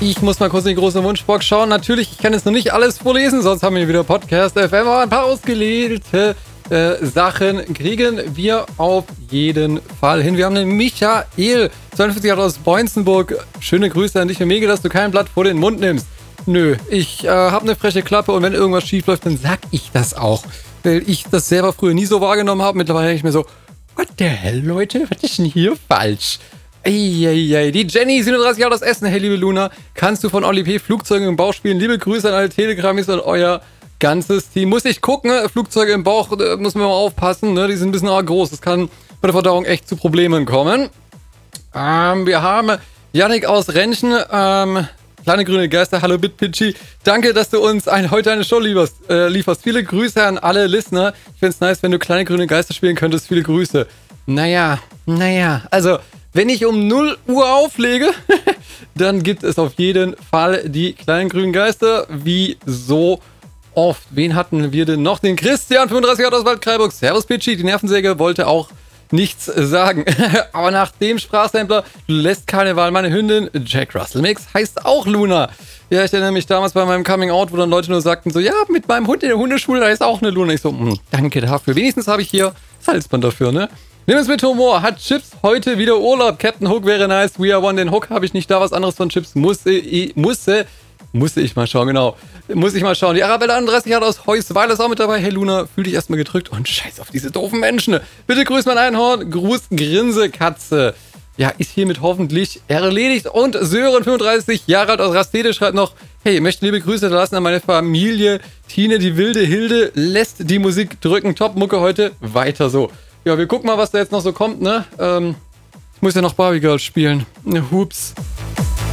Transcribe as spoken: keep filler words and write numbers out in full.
ich muss mal kurz in die große Wunschbox schauen. Natürlich, ich kann jetzt noch nicht alles vorlesen, sonst haben wir wieder Podcast F M, aber ein paar ausgewählte äh, Sachen kriegen wir auf jeden Fall hin. Wir haben den Michael, zweiundfünfzig Jahre aus Beunzenburg. Schöne Grüße an dich und Mege, dass du kein Blatt vor den Mund nimmst. Nö, ich äh, habe eine freche Klappe und wenn irgendwas schief läuft, dann sag ich das auch. Weil ich das selber früher nie so wahrgenommen habe. Mittlerweile denke ich mir so, what the hell, Leute? Was ist denn hier falsch? Eieiei. Die Jenny, siebenunddreißig Jahre aus Essen. Hey, liebe Luna, kannst du von Oli P. Flugzeuge im Bauch spielen? Liebe Grüße an alle Telegrammis und euer ganzes Team. Muss ich gucken, ne? Flugzeuge im Bauch, da muss man mal aufpassen. Ne? Die sind ein bisschen arg groß. Das kann bei der Verdauung echt zu Problemen kommen. Ähm, wir haben Yannick aus Rentchen. Ähm... Kleine grüne Geister, hallo BitPitchy. Danke, dass du uns ein, heute eine Show lieferst, äh, lieferst. Viele Grüße an alle Listener. Ich find's nice, wenn du kleine grüne Geister spielen könntest. Viele Grüße. Naja, naja. Also, wenn ich um null Uhr auflege, dann gibt es auf jeden Fall die kleinen grünen Geister. Wie so oft. Wen hatten wir denn noch? Den Christian, fünfunddreißig Jahre aus Waldkraiburg. Servus Pitchy. Die Nervensäge wollte auch nichts sagen. Aber nach dem Sprachsampler, du lässt keine Wahl. Meine Hündin, Jack Russell Mix, heißt auch Luna. Ja, ich erinnere mich damals bei meinem Coming Out, wo dann Leute nur sagten so, ja, mit meinem Hund in der Hundeschule, da ist auch eine Luna. Ich so, mh, danke dafür. Wenigstens habe ich hier das Halsband dafür, ne? Nimm es mit Humor. Hat Chips heute wieder Urlaub? Captain Hook wäre nice. We are one. Den Hook habe ich nicht da. Was anderes von Chips musste, musste, musste ich mal schauen, genau. Muss ich mal schauen. Die Arabella einunddreißig Jahre aus Heusweiler ist auch mit dabei. Hey Luna, fühl dich erstmal gedrückt und scheiß auf diese doofen Menschen. Bitte grüß mein Einhorn. Gruß Grinsekatze. Ja, ist hiermit hoffentlich erledigt. Und Sören, fünfunddreißig Jahre alt aus Rastede, schreibt noch, hey, möchte liebe Grüße lassen an meine Familie. Tine, die wilde Hilde, lässt die Musik drücken. Top-Mucke heute. Weiter so. Ja, wir gucken mal, was da jetzt noch so kommt, ne? Ähm, ich muss ja noch Barbie Girl spielen. Hups.